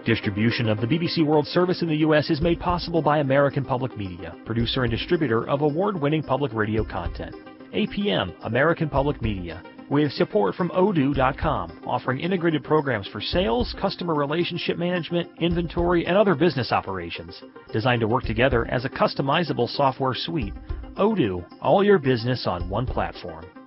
Distribution of the BBC World Service in the U.S. is made possible by American Public Media, producer and distributor of award-winning public radio content. APM, American Public Media, with support from Odoo.com, offering integrated programs for sales, customer relationship management, inventory, and other business operations. Designed to work together as a customizable software suite. Odoo, all your business on one platform.